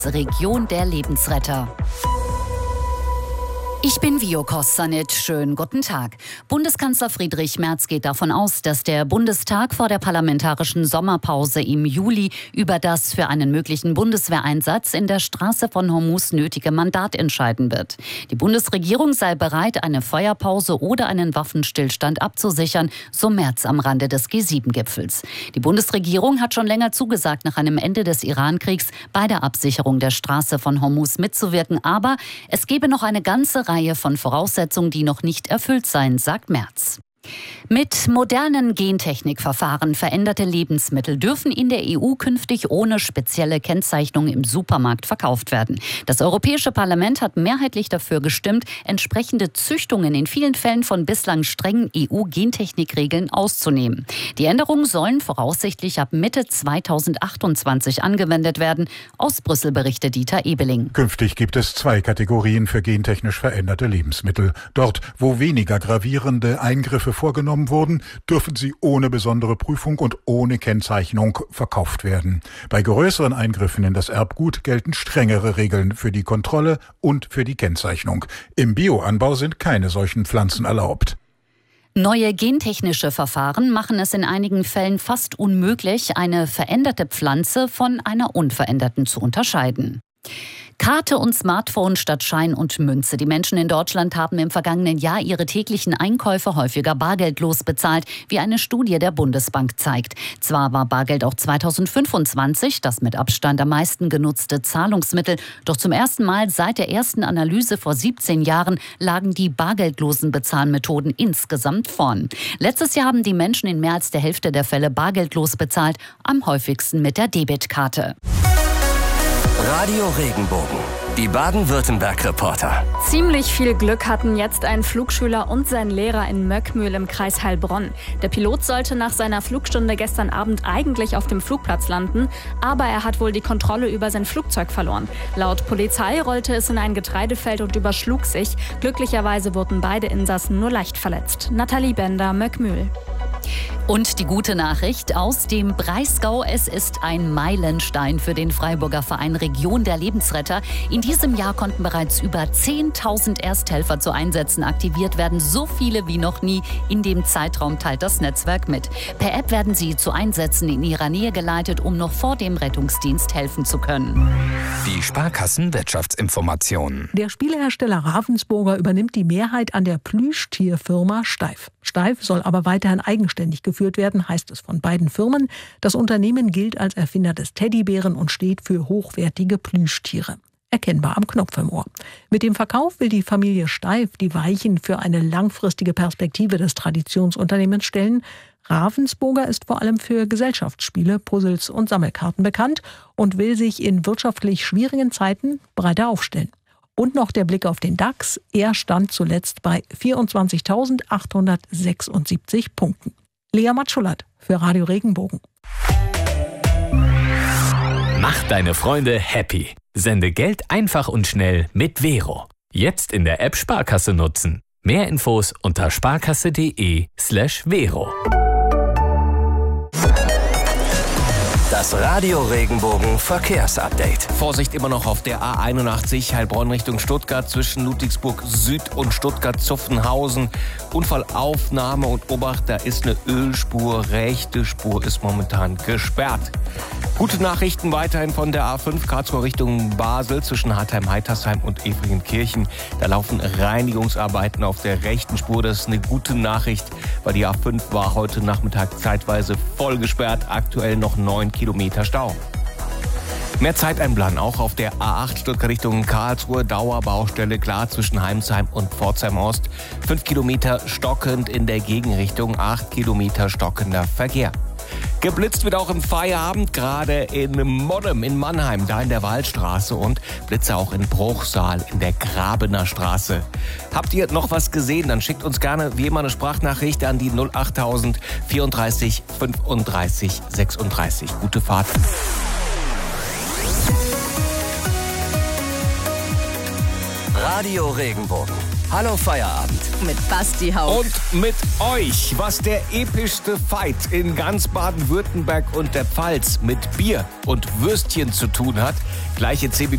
Region der Lebensretter. Ich bin Vio Kossanit. Schönen guten Tag. Bundeskanzler Friedrich Merz geht davon aus, dass der Bundestag vor der parlamentarischen Sommerpause im Juli über das für einen möglichen Bundeswehreinsatz in der Straße von Hormuz nötige Mandat entscheiden wird. Die Bundesregierung sei bereit, eine Feuerpause oder einen Waffenstillstand abzusichern, so Merz am Rande des G7-Gipfels. Die Bundesregierung hat schon länger zugesagt, nach einem Ende des Iran-Kriegs bei der Absicherung der Straße von Hormuz mitzuwirken. Aber es gebe noch eine ganze Reihe von Voraussetzungen, die noch nicht erfüllt seien, sagt Merz. Mit modernen Gentechnikverfahren veränderte Lebensmittel dürfen in der EU künftig ohne spezielle Kennzeichnung im Supermarkt verkauft werden. Das Europäische Parlament hat mehrheitlich dafür gestimmt, entsprechende Züchtungen in vielen Fällen von bislang strengen EU-Gentechnikregeln auszunehmen. Die Änderungen sollen voraussichtlich ab Mitte 2028 angewendet werden. Aus Brüssel berichtet Dieter Ebeling. Künftig gibt es 2 Kategorien für gentechnisch veränderte Lebensmittel. Dort, wo weniger gravierende Eingriffe vorgenommen wurden, dürfen sie ohne besondere Prüfung und ohne Kennzeichnung verkauft werden. Bei größeren Eingriffen in das Erbgut gelten strengere Regeln für die Kontrolle und für die Kennzeichnung. Im Bioanbau sind keine solchen Pflanzen erlaubt. Neue gentechnische Verfahren machen es in einigen Fällen fast unmöglich, eine veränderte Pflanze von einer unveränderten zu unterscheiden. Karte und Smartphone statt Schein und Münze. Die Menschen in Deutschland haben im vergangenen Jahr ihre täglichen Einkäufe häufiger bargeldlos bezahlt, wie eine Studie der Bundesbank zeigt. Zwar war Bargeld auch 2025 das mit Abstand am meisten genutzte Zahlungsmittel, doch zum ersten Mal seit der ersten Analyse vor 17 Jahren lagen die bargeldlosen Bezahlmethoden insgesamt vorn. Letztes Jahr haben die Menschen in mehr als der Hälfte der Fälle bargeldlos bezahlt, am häufigsten mit der Debitkarte. Radio Regenbogen, die Baden-Württemberg-Reporter. Ziemlich viel Glück hatten jetzt ein Flugschüler und sein Lehrer in Möckmühl im Kreis Heilbronn. Der Pilot sollte nach seiner Flugstunde gestern Abend eigentlich auf dem Flugplatz landen, aber er hat wohl die Kontrolle über sein Flugzeug verloren. Laut Polizei rollte es in ein Getreidefeld und überschlug sich. Glücklicherweise wurden beide Insassen nur leicht verletzt. Nathalie Bender, Möckmühl. Und die gute Nachricht aus dem Breisgau. Es ist ein Meilenstein für den Freiburger Verein Region der Lebensretter. In diesem Jahr konnten bereits über 10.000 Ersthelfer zu Einsätzen aktiviert werden. So viele wie noch nie. In dem Zeitraum teilt das Netzwerk mit. Per App werden sie zu Einsätzen in ihrer Nähe geleitet, um noch vor dem Rettungsdienst helfen zu können. Die Sparkassen-Wirtschaftsinformationen. Der Spielehersteller Ravensburger übernimmt die Mehrheit an der Plüschtierfirma Steiff. Steiff soll aber weiterhin eigenständig geführt werden, heißt es von beiden Firmen. Das Unternehmen gilt als Erfinder des Teddybären und steht für hochwertige Plüschtiere. Erkennbar am Knopf im Ohr. Mit dem Verkauf will die Familie Steiff die Weichen für eine langfristige Perspektive des Traditionsunternehmens stellen. Ravensburger ist vor allem für Gesellschaftsspiele, Puzzles und Sammelkarten bekannt und will sich in wirtschaftlich schwierigen Zeiten breiter aufstellen. Und noch der Blick auf den DAX. Er stand zuletzt bei 24.876 Punkten. Lea Matschulat für Radio Regenbogen. Mach deine Freunde happy. Sende Geld einfach und schnell mit Vero. Jetzt in der App Sparkasse nutzen. Mehr Infos unter sparkasse.de/Vero. Das Radio Regenbogen Verkehrsupdate. Vorsicht immer noch auf der A81 Heilbronn Richtung Stuttgart zwischen Ludwigsburg Süd und Stuttgart-Zuffenhausen. Unfallaufnahme und Obacht, da ist eine Ölspur. Rechte Spur ist momentan gesperrt. Gute Nachrichten weiterhin von der A5 Karlsruhe Richtung Basel zwischen Hartheim-Heitersheim und Efringenkirchen. Da laufen Reinigungsarbeiten auf der rechten Spur. Das ist eine gute Nachricht, weil die A5 war heute Nachmittag zeitweise voll gesperrt. Aktuell noch 9 Kilometer Stau. Mehr Zeit einplanen auch auf der A8 Stuttgart Richtung Karlsruhe. Dauerbaustelle klar zwischen Heimsheim und Pforzheim Ost. 5 Kilometer stockend in der Gegenrichtung, 8 Kilometer stockender Verkehr. Geblitzt wird auch im Feierabend, gerade in Modem in Mannheim, da in der Waldstraße und Blitze auch in Bruchsal in der Grabener Straße. Habt ihr noch was gesehen? Dann schickt uns gerne wie immer eine Sprachnachricht an die 08000 34 35 36. Gute Fahrt. Radio Regenbogen. Hallo Feierabend. Mit Basti Hauck. Und mit euch, was der epischste Fight in ganz Baden-Württemberg und der Pfalz mit Bier und Würstchen zu tun hat. Gleiche 10 Minuten